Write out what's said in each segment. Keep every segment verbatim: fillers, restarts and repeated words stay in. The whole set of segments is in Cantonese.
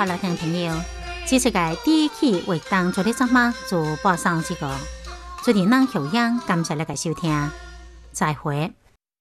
好了，听朋友，这次嘅第一期为当做的节目就播上这个，祝你能有样，感谢你嘅收听，再会。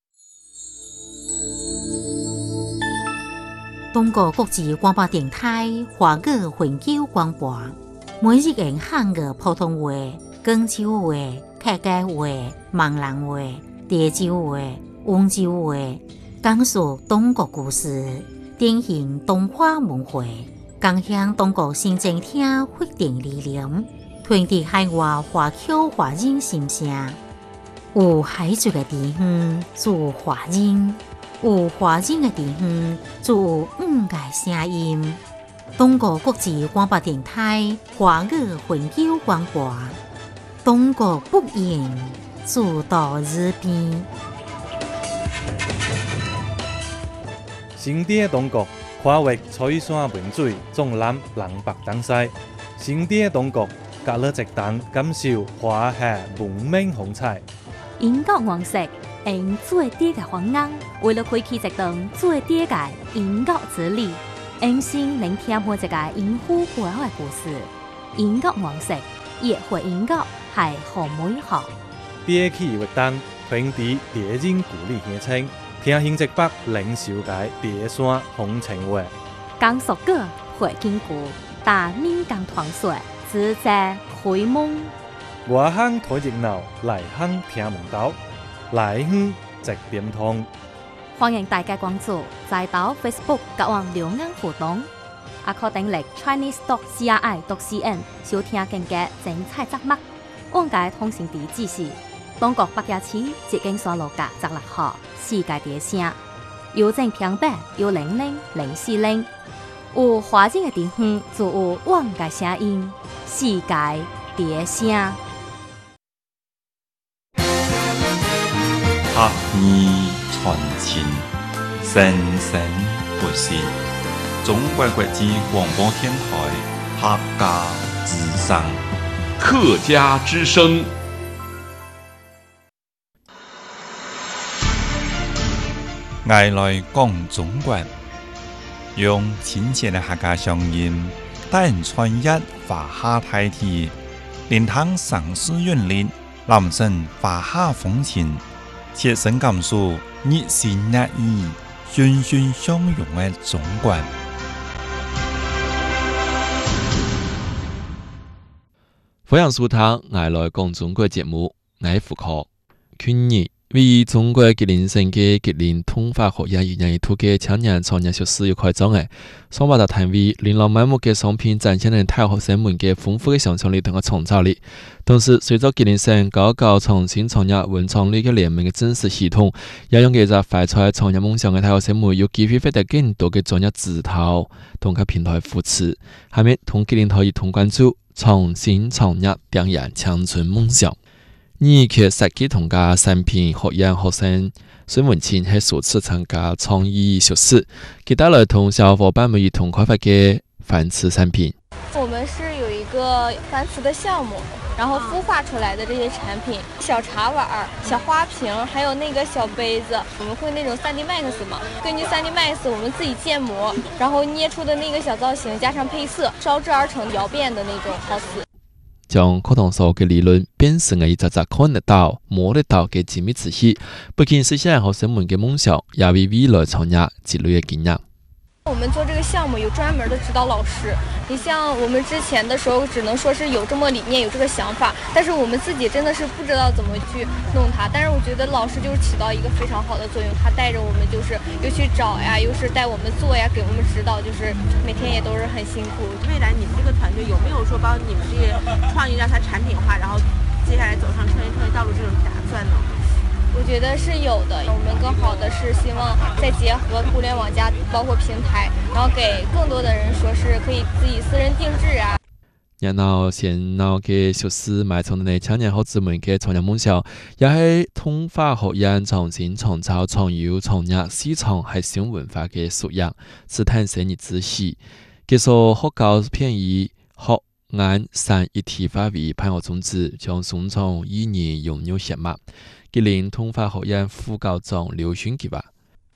中國國際廣播電台華語環球廣播，每日用漢語普通話、廣州話、客家話、閩南話、潮州話、溫州話，講述中國故事，典型東華文化，共享中國新政廳發展理念，傳遞海外華僑華人心聲。有海族嘅地方做華人。有華人嘅地方，就有五個聲音。中國國際廣播電台華語環球廣播，中國北影主導日邊。 新地嘅中國跨越彩山明水，縱覽南北東西。新地嘅中國隔了一檔感受華夏文明風采。 英國黃色。用最低嘅方案，為了開啟一段最低嘅音樂之旅，用心聆聽每一個音符背後嘅故事。音樂模式，約會音樂係好美好。 第一期活動傳遞地人故里鄉情，聽新竹北靈秀街第山風情話。 講述歌會經過，但民間傳說只在開夢。 外鄉睇熱鬧，內鄉聽門道。來鄉直點通， 歡迎大家關注，再到 Facebook 各網留言互動，也可訂閱 Chinese dot C R I dot C N 收聽更加精彩節目。往屆通訊地址是中國北野市捷徑沙路甲十六號世界地聲，郵政平板幺零零零四零。有華人嘅地方就有往屆聲音，世界地聲。 客語傳情，生生不息。中國國際廣播電台客家之聲， 客家之聲。 我來講中國，用親切的客家聲音，帶人穿越華夏大地，連通城市韻律，攬勝華夏風情。切身感受熱情熱意、欣欣相融的中國。 歡迎收聽《我來講中國》節目，我係胡可。去年為中國吉林省嘅吉林通化學院二零一九嘅青年創業學士要開張嘅，雙百大攤位琳琅滿目嘅商品展現咗大學生們嘅豐富嘅想象力同埋創造力。同時，隨着吉林省高校創新創業文創類嘅聯盟嘅正式系統，也讓幾隻懷揣創業夢想嘅大學生們有機會獲得更多嘅專業指導同埋平台扶持。下面同吉林台一同關注創新創業點燃青春夢想。二期設計同家產品學院學生孫文清係首次參加創意學士，佢帶來同小夥伴們一同開發嘅紡織產品。 我們是有一個紡織的項目，然後孵化出來的這些產品，小茶碗、小花瓶，還有那個小杯子，我們會那種 三 D Max 嘛，根據 三 D Max 我們自己建模，然後捏出的那個小造型，加上配色，燒製而成窯變的那種 cos。 將課堂上嘅理論變成了一隻隻看得到、摸得到嘅精密知識，不僅實現學生們嘅夢想，也為未來創業積累嘅經驗。 我們做這個項目有專門的指導老師，你像我們之前的時候只能說是有這麼理念有這個想法，但是我們自己真的是不知道怎麼去弄它，但是我覺得老師就是起到一個非常好的作用，他帶着我們就是又去找呀，又是帶我們做呀，給我們指導，就是每天也都是很辛苦。 未來你們這個團隊有沒有說幫你們這些創意讓它產品化，然後接下來走上創業創業道路這種打算呢？ 我覺得是有的，我們更好的是希望再結合互聯網加包括平台，然後給更多的人說是可以自己私人定制啊。 然後先鬧嘅學士埋藏嘅青年學子們嘅創業夢想，也係通化學院創新創造創業創業市場係新文化嘅素養，是探生意知識。結束學校便以學眼三一體化為辦學宗旨，將宋從一年擁有血脈。吉林通化學院副校長劉訓傑話：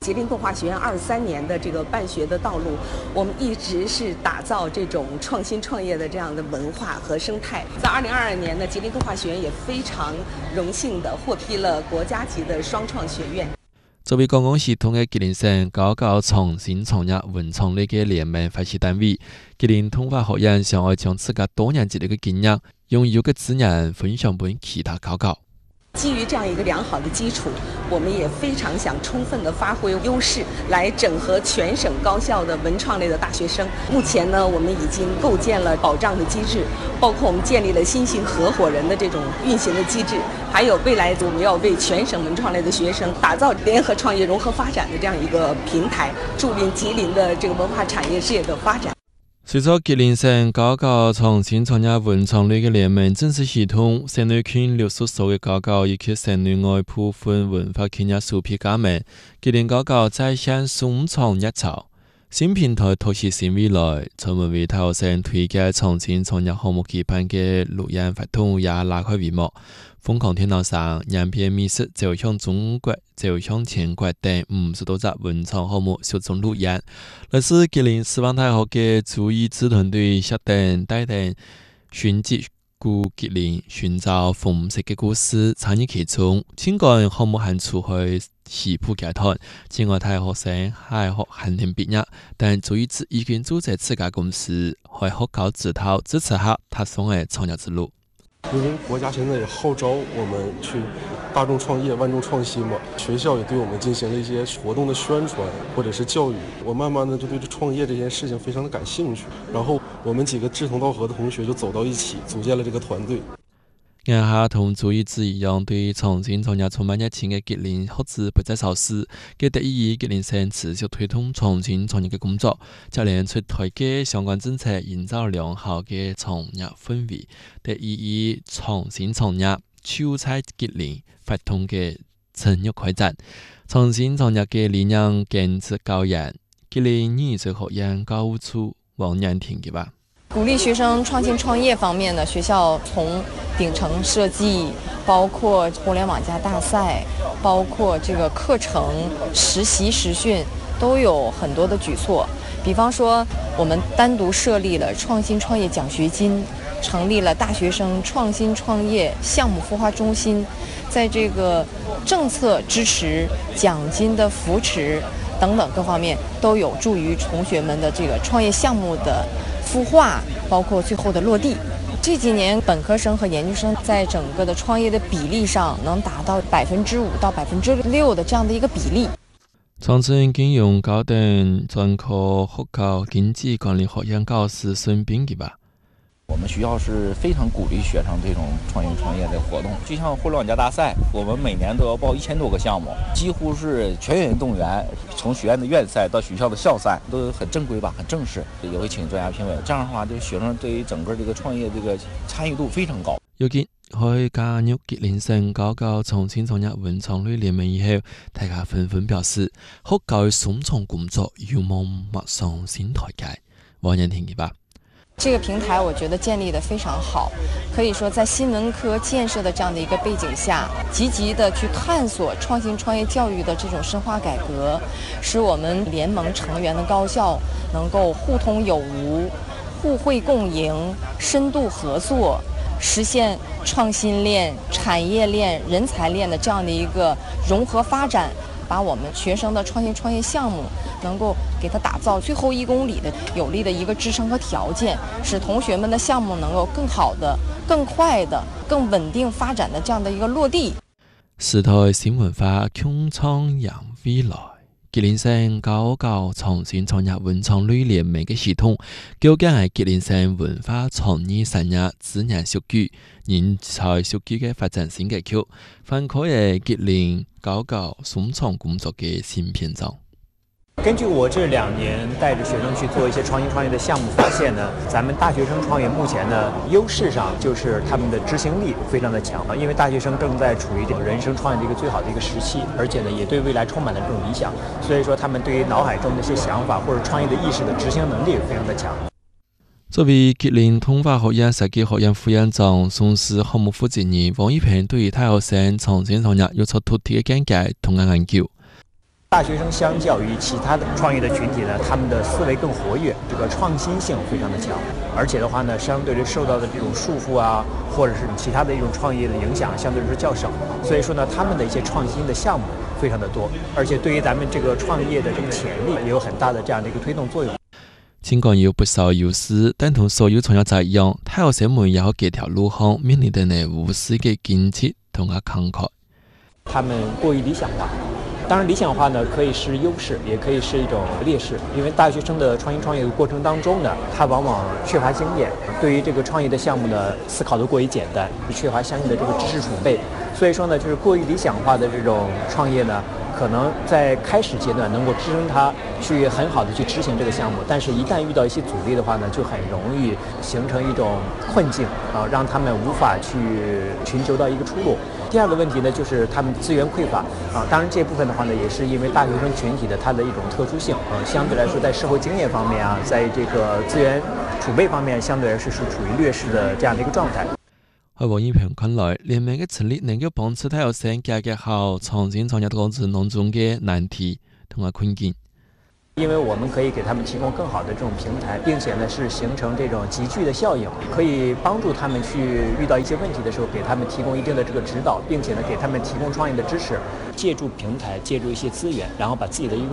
吉林动画学院二十三年的这个办学的道路，我们一直是打造这种创新创业的这样的文化和生态。在二零二二年呢，吉林动画学院也非常荣幸的获批了国家级的双创学院。 作为公共系统嘅吉林省高校创新创业文创类嘅联盟发起单位，吉林通化学院想要将自家多年积累嘅经验，用有嘅资源分享俾其他高校。 基于这样一个良好的基础，我们也非常想充分的发挥优势，来整合全省高校的文创类的大学生。目前呢，我们已经构建了保障的机制，包括我们建立了新型合伙人的这种运行的机制，还有未来我们要为全省文创类的学生打造联合创业、融合发展的这样一个平台，助力吉林的这个文化产业事业的发展。 随着吉林省高校创新创业文创类嘅联盟正式系统，省内圈六十所嘅高校以及省内外部分文化企业首批加盟，吉林高校再现双创热潮。新平台拓展新未来，专门为大學生推介創新創業項目舉辦嘅錄音活動也拉開帷幕。瘋狂天堂上、洋片美食走向中國、走向全國等五十多隻文創項目小眾錄音。來自吉林師範大學嘅朱義智團隊設定帶領尋跡故吉林，尋找紅色嘅故事，參與其中。情感項目還出去西部劇團，境外大學生還學韓天畢業，但朱義智已經組織自家公司，為學校指導支持下他son嘅創業之路。 因为国家现在也号召我们去大众创业、万众创新嘛，学校也对我们进行了一些活动的宣传或者是教育。我慢慢的就对这创业这件事情非常的感兴趣，然后我们几个志同道合的同学就走到一起，组建了这个团队。 眼下同朱義智一樣對創新創業充滿熱情嘅吉林學子不在少數，佢得以吉林省持續推動創新創業嘅工作，就連出台嘅相關政策營造良好嘅創業氛圍，得以以創新創業超在吉林發動嘅持續開展。創新創業嘅理念堅持高人，吉林藝術學院教務處王陽婷嘅話。 鼓励學生創新創業方面呢，學校從頂層設計，包括互聯網加大賽，包括這個課程、實習實訓，都有很多的舉措。比方說，我們單獨設立了創新創業獎學金，成立了大學生創新創業項目孵化中心，在這個政策支持、獎金的扶持等等各方面，都有助於同學們的這個創業項目的孵化，包括最後的落地。這幾年本科生和研究生在整個的創業的比例上能達到百分之五到百分之六的這樣的一個比例。 長春金融高等專科學校經濟管理學院教師孫斌嘅吧。 我們學校是非常鼓勵學生這種創新創業的活動，就像互聯網加大賽，我們每年都要報一千多個項目，幾乎是全員動員，從學院的院賽到學校的校賽都很正規吧，很正式，也會請專家評委。這樣的話，對學生對於整個這個創業這個參與度非常高。 有見可以加入吉林省高校創新創業文創類聯盟以後，大家紛紛表示，學校嘅雙創工作有望邁上新台階。王陽婷嘅吧。 這個平台我覺得建立得非常好，可以說在新文科建設的這樣的一個背景下，積極的去探索創新創業教育的這種深化改革，使我們聯盟成員的高校能夠互通有無、互惠共贏、深度合作，實現創新鏈、產業鏈、人才鏈的這樣的一個融合發展，把我們學生的創新創業項目能夠給它打造最後一公里的有力的一個支撐和條件，使同學們的項目能夠更好的、更快的、更穩定發展的這樣的一個落地。 時代新文化共創揚未來，吉林省高校創新創業文創類聯盟嘅系統，究竟係吉林省文化創意產業資源數據、人才數據嘅發展新格局，翻開係吉林高校雙創工作嘅新篇章。 根據我這兩年帶着學生去做一些創新創業的項目，發現呢，咱們大學生創業目前呢優勢上就是他們的執行力非常的強，因為大學生正在處於這個人生創業的一個最好的一個時期，而且呢也對未來充滿了這種理想，所以說他們對於腦海中的一些想法或者創業的意識的執行能力也非常的強。 作為吉林通化學院設計學院副院長、從事項目負責人王一平對於大學生創新創業有出突出嘅見解同埋研究。 大学生相较于其他的创业的群体呢，他们的思维更活跃，这个创新性非常的强，而且的话呢，相对于受到的这种束缚啊，或者是其他的一种创业的影响，相对来说较少。所以说呢，他们的一些创新的项目非常的多，而且对于咱们这个创业的这个潜力也有很大的这样的一个推动作用。 尽管有不少优势，但同所有创业者一样，大學生們也有幾條路向面臨的呢無私嘅堅持同埋慷慨。 他們過於理想化。當然，理想化呢可以是優勢，也可以是一種劣勢。因為大學生的創新創業的過程當中呢，他往往缺乏經驗，對於這個創業的項目呢，思考得過於簡單，缺乏相應的這個知識儲備。所以說呢，就是過於理想化的這種創業呢，可能在開始階段能夠支撐他去很好的去執行這個項目，但是一旦遇到一些阻力的話呢，就很容易形成一種困境啊，讓他們無法去尋求到一個出路。第二個問題呢，就是他們資源匱乏啊。當然這部分的話呢，也是因為大學生群體的它的一種特殊性啊，相對來說在社會經驗方面啊，在這個資源儲備方面，相對來說是處於劣勢的這樣的一個狀態。 喺王英平看來，聯盟嘅成立能夠幫助大學生解決好創新創業過程當中嘅難題同埋困境。 因為我們可以給他們提供更好的這種平台，並且呢是形成這種集聚的效應，可以幫助他們去遇到一些問題的時候，給他們提供一定的這個指導，並且呢給他們提供創業的支持，借助平台，借助一些資源，然後把自己的一個